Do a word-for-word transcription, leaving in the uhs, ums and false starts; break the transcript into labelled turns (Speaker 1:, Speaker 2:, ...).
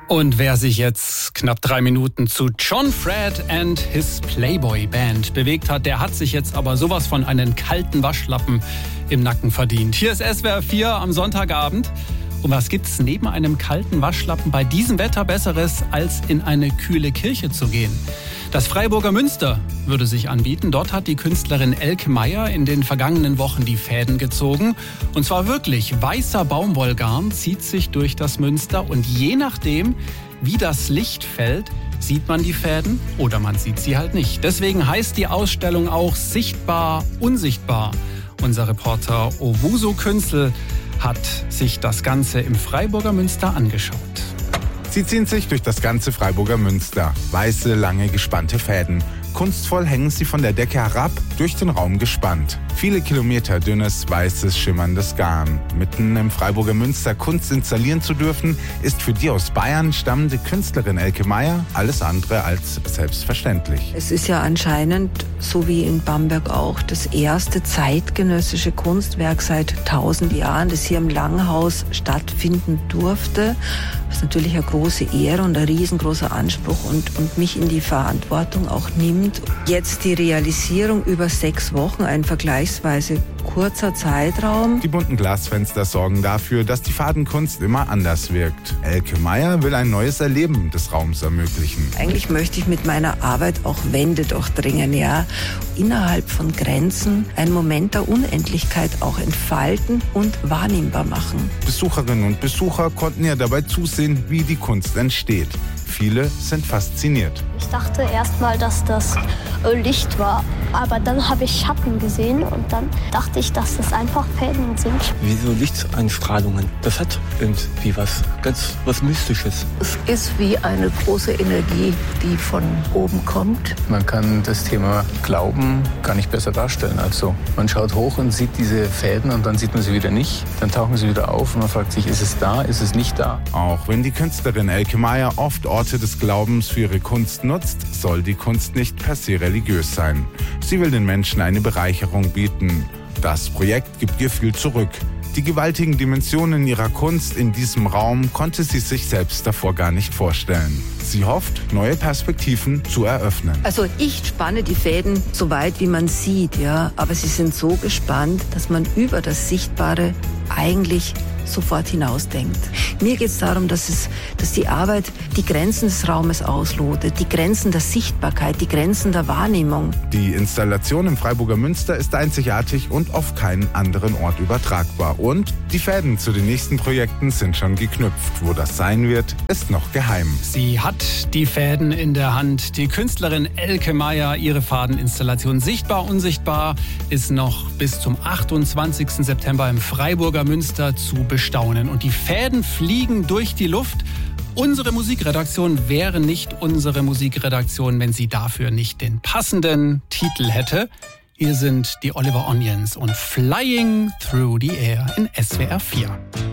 Speaker 1: Und wer sich jetzt knapp drei Minuten zu John Fred and his Playboy Band bewegt hat, der hat sich jetzt aber sowas von einen kalten Waschlappen im Nacken verdient. Hier ist S W R vier am Sonntagabend. Und was gibt's neben einem kalten Waschlappen bei diesem Wetter Besseres, als in eine kühle Kirche zu gehen? Das Freiburger Münster würde sich anbieten. Dort hat die Künstlerin Elke Meier in den vergangenen Wochen die Fäden gezogen. Und zwar wirklich, weißer Baumwollgarn zieht sich durch das Münster. Und je nachdem, wie das Licht fällt, sieht man die Fäden oder man sieht sie halt nicht. Deswegen heißt die Ausstellung auch Sichtbar, Unsichtbar. Unser Reporter Owusu Künzel hat sich das Ganze im Freiburger Münster angeschaut.
Speaker 2: Sie ziehen sich durch das ganze Freiburger Münster. Weiße, lange, gespannte Fäden. Kunstvoll hängen sie von der Decke herab, durch den Raum gespannt. Viele Kilometer dünnes, weißes, schimmerndes Garn. Mitten im Freiburger Münster Kunst installieren zu dürfen, ist für die aus Bayern stammende Künstlerin Elke Meier alles andere als selbstverständlich.
Speaker 3: Es ist ja anscheinend, so wie in Bamberg auch, das erste zeitgenössische Kunstwerk seit tausend Jahren, das hier im Langhaus stattfinden durfte. Das ist natürlich eine große Ehre und ein riesengroßer Anspruch und, und mich in die Verantwortung auch nimmt. Jetzt die Realisierung über sechs Wochen, ein vergleichsweise kurzer Zeitraum.
Speaker 2: Die bunten Glasfenster sorgen dafür, dass die Fadenkunst immer anders wirkt. Elke Meier will ein neues Erleben des Raums ermöglichen.
Speaker 3: Eigentlich möchte ich mit meiner Arbeit auch Wände durchdringen, ja. Innerhalb von Grenzen einen Moment der Unendlichkeit auch entfalten und wahrnehmbar machen.
Speaker 2: Besucherinnen und Besucher konnten ja dabei zusehen, wie die Kunst entsteht. Viele sind fasziniert.
Speaker 4: Ich dachte erst mal, dass das Licht war, aber dann habe ich Schatten gesehen und dann dachte ich, dass das einfach Fäden sind.
Speaker 5: Wie so Lichteinstrahlungen. Das hat irgendwie was ganz was Mystisches.
Speaker 6: Es ist wie eine große Energie, die von oben kommt.
Speaker 7: Man kann das Thema Glauben gar nicht besser darstellen als so. Man schaut hoch und sieht diese Fäden und dann sieht man sie wieder nicht. Dann tauchen sie wieder auf und man fragt sich, ist es da, ist es nicht da?
Speaker 2: Auch wenn die Künstlerin Elke Meier oft Orte des Glaubens für ihre Kunst nutzt, soll die Kunst nicht per se religiös sein. Sie will den Menschen eine Bereicherung bieten. Das Projekt gibt ihr viel zurück. Die gewaltigen Dimensionen ihrer Kunst in diesem Raum konnte sie sich selbst davor gar nicht vorstellen. Sie hofft, neue Perspektiven zu eröffnen.
Speaker 3: Also ich spanne die Fäden so weit, wie man sieht, ja, aber sie sind so gespannt, dass man über das Sichtbare eigentlich sofort hinausdenkt. Mir geht es darum, dass, es, dass die Arbeit die Grenzen des Raumes auslotet, die Grenzen der Sichtbarkeit, die Grenzen der Wahrnehmung.
Speaker 2: Die Installation im Freiburger Münster ist einzigartig und auf keinen anderen Ort übertragbar. Und die Fäden zu den nächsten Projekten sind schon geknüpft. Wo das sein wird, ist noch geheim.
Speaker 1: Sie hat die Fäden in der Hand. Die Künstlerin Elke Meier, ihre Fadeninstallation Sichtbar, Unsichtbar ist noch bis zum achtundzwanzigsten September im Freiburger Münster zu bestaunen. Und die Fäden fliegen durch die Luft. Unsere Musikredaktion wäre nicht unsere Musikredaktion, wenn sie dafür nicht den passenden Titel hätte. Hier sind die Oliver Onions und Flying Through the Air in S W R vier.